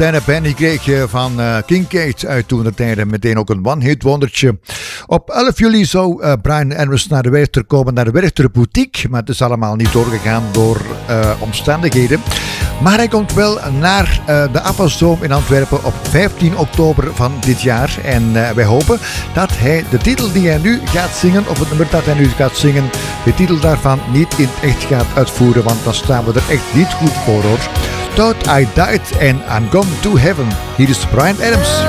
Stand Up en die kreeg je van Kincaid uit toen de tijden. Meteen ook een one-hit wondertje. Op 11 juli zou Bryan Adams naar de Werchter komen, naar de Werchter Boutique. Maar het is allemaal niet doorgegaan door omstandigheden. Maar hij komt wel naar de Appelstroom in Antwerpen op 15 oktober van dit jaar. En wij hopen dat hij de titel die hij nu gaat zingen, of het nummer dat hij nu gaat zingen, de titel daarvan niet in het echt gaat uitvoeren. Want dan staan we er echt niet goed voor, hoor. Thought I Died and I'm Gone to Heaven. Hier is Bryan Adams.